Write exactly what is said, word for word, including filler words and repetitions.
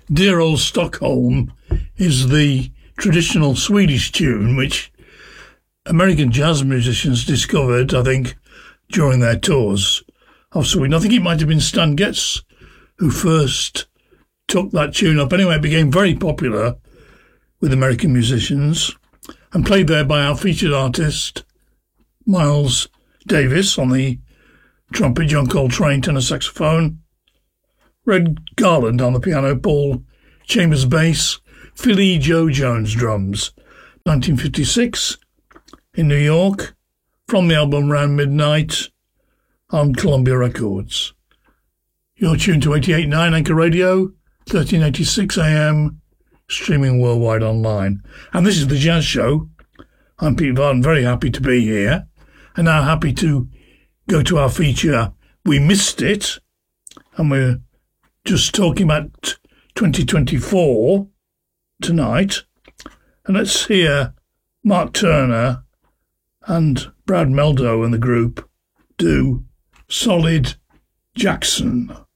Dear Old Stockholm is the traditional Swedish tune which American jazz musicians discovered, I think, during their tours of Sweden. I think it might have been Stan Getz who first took that tune up. Anyway, it became very popular with American musicians and played there by our featured artist, Miles Davis, on the trumpet, John Coltrane tenor saxophone, Red Garland on the piano, Paul Chambers bass, Philly Joe Jones drums. nineteen fifty-six in New York, from the album Round Midnight on Columbia Records. You're tuned to eighty-eight point nine Anchor Radio, thirteen eighty-six A M, streaming worldwide online. And this is The Jazz Show. I'm Pete Varden, very happy to be here, and now happy to go to our feature, We Missed It, and we're just talking about twenty twenty-four tonight. And let's hear Mark Turner and Brad Meldo and the group do Solid Jackson.